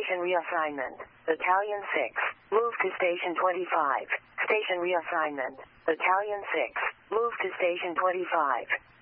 Station reassignment. Battalion 6. Move to Station 25. Station reassignment. Battalion 6. Move to Station 25.